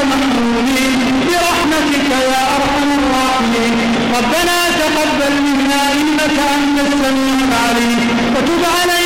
مأمونين برحمتك يا أرحم الراحمين. ربنا تقبل منا إنك أنت السميع العليم وتب علينا